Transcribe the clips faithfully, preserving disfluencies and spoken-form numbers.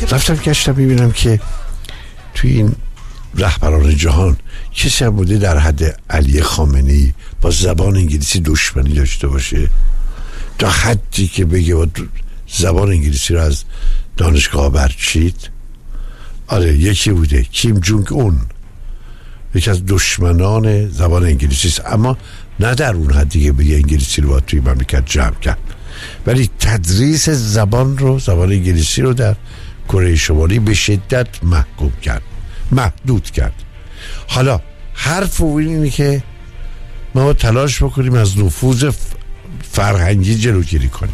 رفتم گشتم ببینم که توی این رهبران جهان کسی هم بوده در حد علی خامنه‌ای با زبان انگلیسی دشمنی داشته باشه، تا حدی که بگه با زبان انگلیسی رو از دانشگاه برچید. آره یکی بوده، کیم جونگ اون، یکی از دشمنان زبان انگلیسی است، اما نه در اون حدی که بگه انگلیسی رو باید توی مملکت جمع کرد، ولی تدریس زبان رو، زبان انگلیسی رو در کره شمالی به شدت محکوم کرد، محدود کرد. حالا حرف او اینه که ما باید تلاش بکنیم از نفوذ فرهنگی جلوگیری کنیم،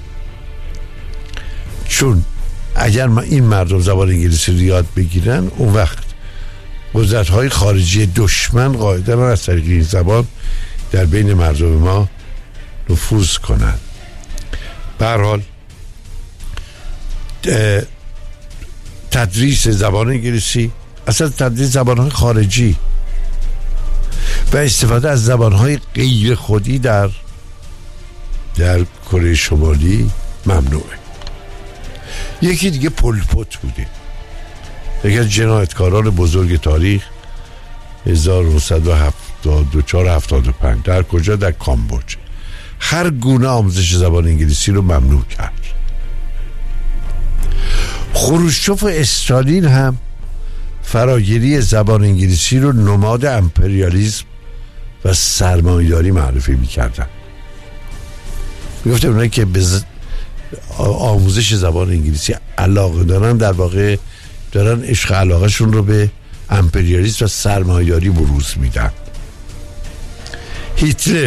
چون اگر ما این مردم زبان انگلیسی رو یاد بگیرن، اون وقت قدرت‌های خارجی دشمن قاعده‌اً از طریق این زبان در بین مردم ما نفوذ کنند. به هر حال تدریس زبان انگلیسی، اصلا تدریس زبان‌های خارجی و استفاده از زبان‌های غیر خودی در در کره شمالی ممنوعه. یکی دیگه پل پت بوده، یکی از جنایتکاران بزرگ تاریخ، هزار و نهصد و هفتاد و چهار هفتاد و پنج. در کجا؟ در کامبوج. هر گونه آموزش زبان انگلیسی رو ممنوع کرد. خروشچوف و استالین هم فراگیری زبان انگلیسی رو نماد امپریالیسم و سرمایه‌داری معرفی می‌کردن. میگفتم اونایی که به آموزش زبان انگلیسی علاقه دارن، در واقع دارن عشق علاقه شون رو به امپریالیسم و سرمایه‌داری بروز میدن. هیتلر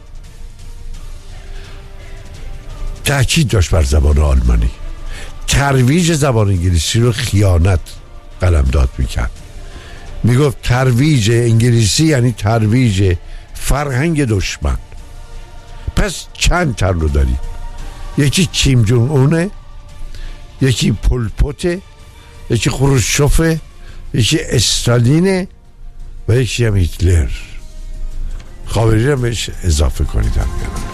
تأکید داشت بر زبان آلمانی، ترویج زبان انگلیسی رو خیانت قلمداد میکرد. میگفت ترویج انگلیسی یعنی ترویج فرهنگ دشمن. پس چند تر رو داریم، یکی کیم جون اونه، یکی پل پته، یکی خروشچوفه، یکی استالینه و یکی هم هیتلر. خاوری رو بهش اضافه کنید.